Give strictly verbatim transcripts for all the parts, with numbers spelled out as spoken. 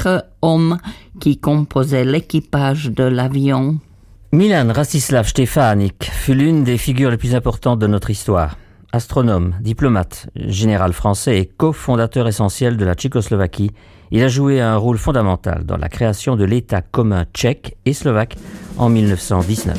autres hommes qui composaient l'équipage de l'avion. Milan Rastislav Štefánik fut l'une des figures les plus importantes de notre histoire. Astronome, diplomate, général français et cofondateur essentiel de la Tchécoslovaquie, il a joué un rôle fondamental dans la création de l'État commun tchèque et slovaque en dix-neuf cent dix-neuf.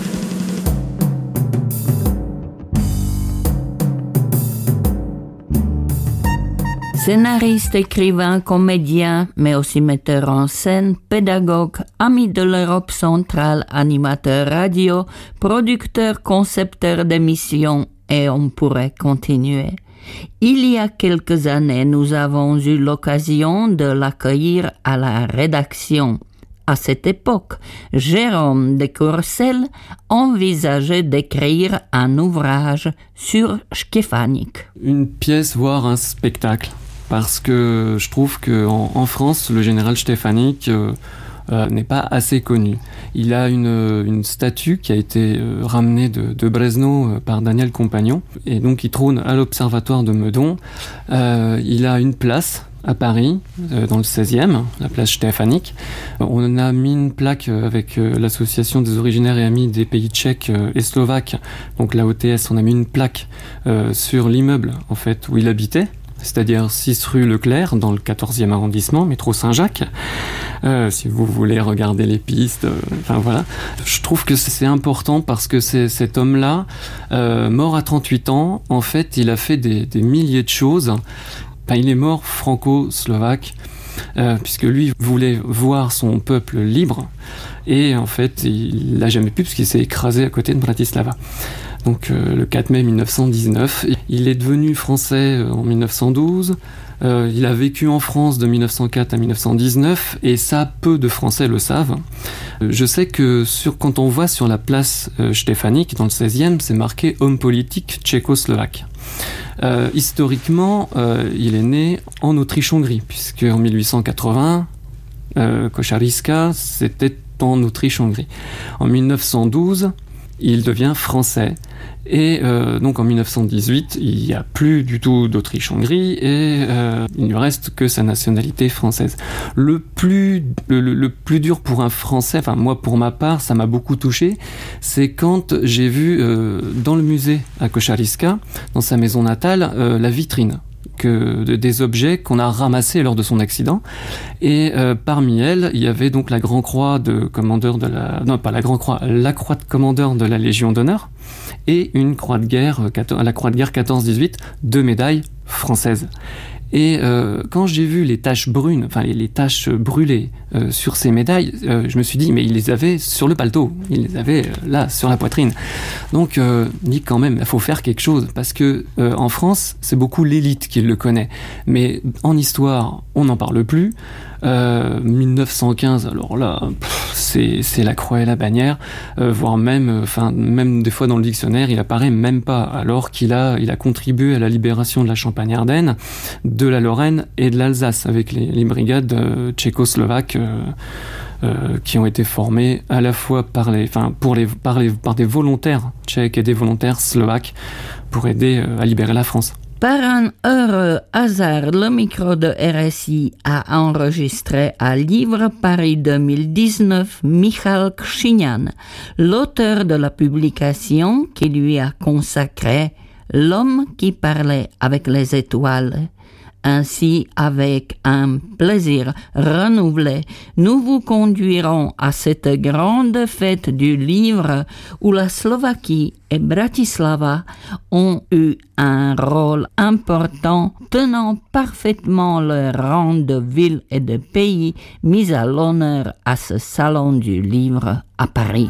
Scénariste, écrivain, comédien, mais aussi metteur en scène, pédagogue, ami de l'Europe centrale, animateur radio, producteur, concepteur d'émissions, et on pourrait continuer. Il y a quelques années, nous avons eu l'occasion de l'accueillir à la rédaction. À cette époque, Jérôme de Courcelles envisageait d'écrire un ouvrage sur Štefánik. Une pièce, voire un spectacle. Parce que je trouve qu'en en France, le général Štefánik euh, euh, n'est pas assez connu. Il a une, une statue qui a été euh, ramenée de, de Brezno euh, par Daniel Compagnon, et donc il trône à l'Observatoire de Meudon. Euh, il a une place à Paris, euh, dans le seizième, la place Štefánik. On a mis une plaque avec euh, l'association des originaires et amis des pays tchèques euh, et slovaques, donc la O T S, on a mis une plaque euh, sur l'immeuble en fait où il habitait, c'est-à-dire six rue Leclerc, dans le quatorzième arrondissement, métro Saint-Jacques. Euh, si vous voulez regarder les pistes, euh, enfin voilà. Je trouve que c'est important parce que c'est, cet homme-là, euh, mort à trente-huit ans, en fait, il a fait des, des milliers de choses. Enfin, il est mort franco-slovaque, euh, puisque lui voulait voir son peuple libre, et en fait, il l'a jamais pu, parce qu'il s'est écrasé à côté de Bratislava. Donc euh, le quatre mai dix-neuf cent dix-neuf. Il est devenu français en dix-neuf cent douze. Euh, il a vécu en France de dix-neuf cent quatre à dix-neuf cent dix-neuf, et ça, peu de Français le savent. Euh, je sais que sur, quand on voit sur la place euh, Štefánik, dans le seizième, c'est marqué « homme politique tchécoslovaque ». Euh, historiquement, euh, il est né en Autriche-Hongrie, puisque en dix-huit cent quatre-vingts, euh, Košariska, c'était en Autriche-Hongrie. En dix-neuf cent douze, il devient français. Et euh, donc en dix-neuf cent dix-huit, il n'y a plus du tout d'Autriche-Hongrie, et euh, il ne reste que sa nationalité française. Le plus, le, le plus dur pour un Français, enfin moi pour ma part, ça m'a beaucoup touché, c'est quand j'ai vu euh, dans le musée à Košariska, dans sa maison natale, euh, la vitrine que de, des objets qu'on a ramassés lors de son accident, et euh, parmi elles il y avait donc la Grand Croix de commandeur de la non pas la Grand Croix la Croix de commandeur de la Légion d'honneur, et une croix de guerre la croix de guerre quatorze dix-huit, deux médailles françaises. Et euh, quand j'ai vu les taches brunes, enfin les, les taches brûlées euh, sur ces médailles, euh, je me suis dit mais il les avait sur le paletot, il les avait euh, là sur la poitrine. Donc euh, dit quand même, il faut faire quelque chose, parce que euh, en France c'est beaucoup l'élite qui le connaît, mais en histoire on n'en parle plus. Euh, dix-neuf cent quinze, alors là, pff, c'est, c'est la croix et la bannière, euh, voire même, enfin, euh, même des fois dans le dictionnaire, il apparaît même pas, alors qu'il a, il a contribué à la libération de la Champagne-Ardenne, de la Lorraine et de l'Alsace, avec les, les brigades euh, tchécoslovaques euh, euh, qui ont été formées à la fois par les, enfin, pour les, par les, par des volontaires tchèques et des volontaires slovaques pour aider euh, à libérer la France. Par un heureux hasard, le micro de R S I a enregistré à Livre Paris deux mille dix-neuf Michal Křiňan, l'auteur de la publication qui lui a consacré L'homme qui parlait avec les étoiles. Ainsi, avec un plaisir renouvelé, nous vous conduirons à cette grande fête du livre où la Slovaquie et Bratislava ont eu un rôle important, tenant parfaitement leur rang de ville et de pays mis à l'honneur à ce salon du livre à Paris.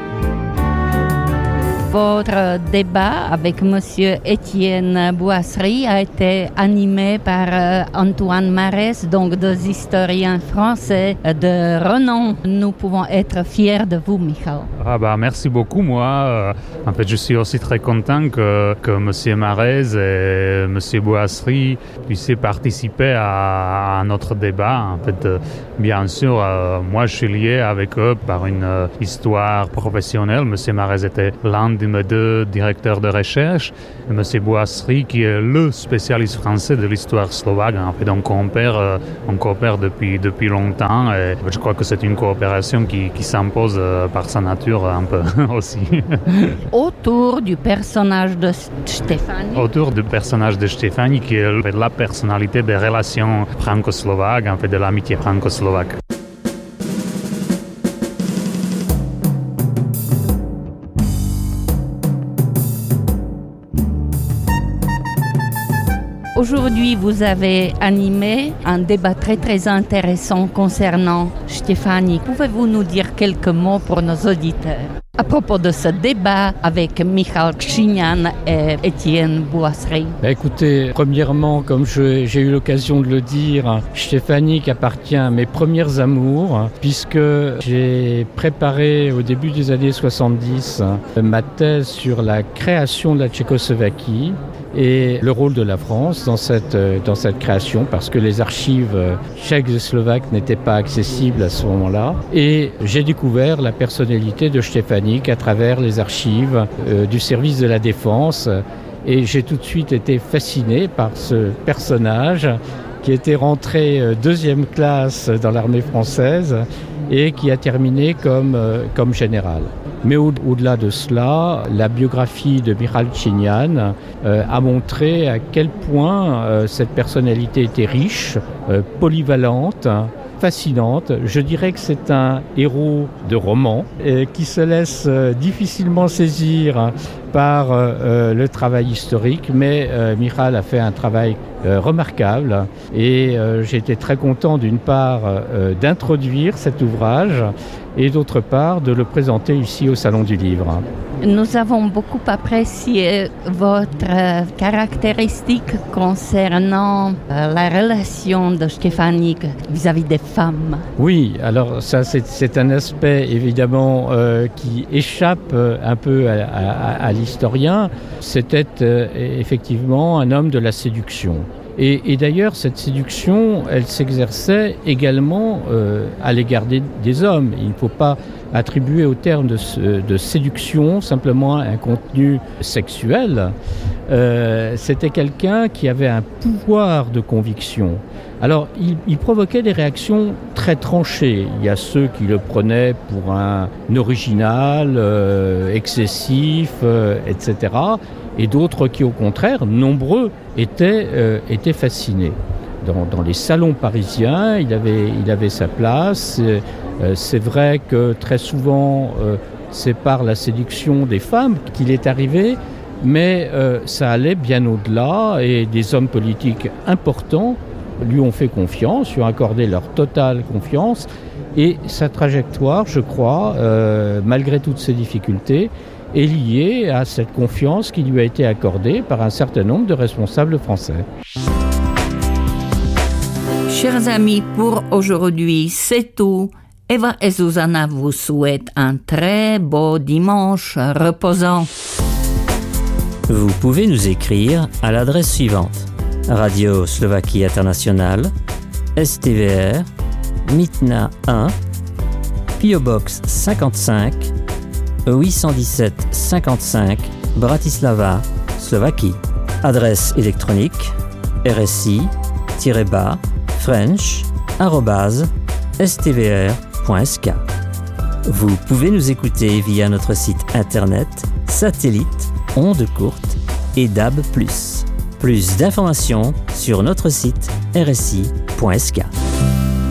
Votre débat avec Monsieur Étienne Boisserie a été animé par euh, Antoine Marès, donc deux historiens français de renom. Nous pouvons être fiers de vous, Michal. Ah bah merci beaucoup. Moi, euh, en fait, je suis aussi très content que, que Monsieur Marès et Monsieur Boisserie puissent participer à, à notre débat. En fait, euh, bien sûr, euh, moi, je suis lié avec eux par une euh, histoire professionnelle. Monsieur Marès était l'un de mes deux directeurs de recherche, M. Boissry, qui est le spécialiste français de l'histoire slovaque. En fait, on coopère, on coopère depuis, depuis longtemps et je crois que c'est une coopération qui, qui s'impose par sa nature un peu aussi. Autour du personnage de Štefánik. Autour du personnage de Štefánik, qui est la personnalité des relations franco-slovaques, en fait, de l'amitié franco-slovaque. Aujourd'hui, vous avez animé un débat très très intéressant concernant Štefánik. Pouvez-vous nous dire quelques mots pour nos auditeurs à propos de ce débat avec Michal Křiňan et Étienne Boissry? Bah écoutez, premièrement, comme je, j'ai eu l'occasion de le dire, Štefánik appartient à mes premières amours, puisque j'ai préparé au début des années soixante-dix ma thèse sur la création de la Tchécoslovaquie et le rôle de la France dans cette, dans cette création, parce que les archives tchèques et slovaques n'étaient pas accessibles à ce moment-là. Et j'ai découvert la personnalité de Štefánik à travers les archives euh, du service de la Défense. Et j'ai tout de suite été fasciné par ce personnage qui était rentré euh, deuxième classe dans l'armée française et qui a terminé comme, euh, comme général. Mais au- au-delà de cela, la biographie de Michal Křiňan euh, a montré à quel point euh, cette personnalité était riche, euh, polyvalente, fascinante. Je dirais que c'est un héros de roman euh, qui se laisse euh, difficilement saisir par euh, le travail historique, mais euh, Michal a fait un travail euh, remarquable et euh, j'ai été très content d'une part euh, d'introduire cet ouvrage et d'autre part de le présenter ici au Salon du Livre. Nous avons beaucoup apprécié votre caractéristique concernant la relation de Štefánik vis-à-vis des femmes. Oui, alors ça c'est, c'est un aspect évidemment euh, qui échappe euh, un peu à, à, à l'historien. C'était euh, effectivement un homme de la séduction. Et, et d'ailleurs, cette séduction, elle s'exerçait également euh, à l'égard des, des hommes. Il ne faut pas attribuer au terme de, de séduction simplement un contenu sexuel. Euh, c'était quelqu'un qui avait un pouvoir de conviction. Alors, il, il provoquait des réactions très tranchées. Il y a ceux qui le prenaient pour un original, euh, excessif, euh, et cetera. Et d'autres qui, au contraire, nombreux, étaient, euh, étaient fascinés. Dans, dans les salons parisiens, il avait, il avait sa place. Euh, c'est vrai que très souvent, euh, c'est par la séduction des femmes qu'il est arrivé, mais euh, ça allait bien au-delà et des hommes politiques importants lui ont fait confiance, lui ont accordé leur totale confiance. Et sa trajectoire, je crois, euh, malgré toutes ces difficultés, est liée à cette confiance qui lui a été accordée par un certain nombre de responsables français. Chers amis, pour aujourd'hui, c'est tout. Eva et Zuzana vous souhaitent un très beau dimanche reposant. Vous pouvez nous écrire à l'adresse suivante: Radio Slovaquie Internationale, S T V R, Mytna un, P O Box cinquante-cinq, huit cent dix-sept cinquante-cinq, Bratislava, Slovaquie. Adresse électronique r s i-bas french arobase s t v r point s k. Vous pouvez nous écouter via notre site internet, satellite, ondes courtes et D A B plus. Plus d'informations sur notre site r s i point s k.